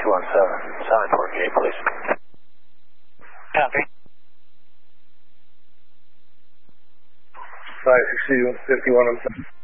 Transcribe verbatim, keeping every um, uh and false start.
one seven. Silent gate, please. Copy. five sixty, fifty-one, I'm sorry.